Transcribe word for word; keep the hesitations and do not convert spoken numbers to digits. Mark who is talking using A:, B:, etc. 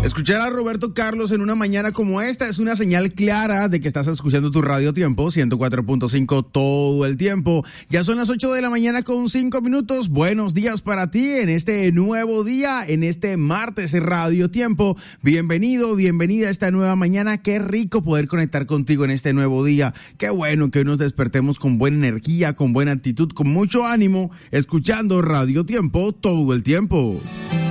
A: Escuchar a Roberto Carlos en una mañana como esta es una señal clara de que estás escuchando tu Radio Tiempo ciento cuatro punto cinco todo el tiempo. Ya son las ocho de la mañana con cinco minutos. Buenos días para ti en este nuevo día, en este martes Radio Tiempo. Bienvenido, bienvenida a esta nueva mañana. Qué rico poder conectar contigo en este nuevo día. Qué bueno que hoy nos despertemos con buena energía, con buena actitud, con mucho ánimo, escuchando Radio Tiempo todo el tiempo.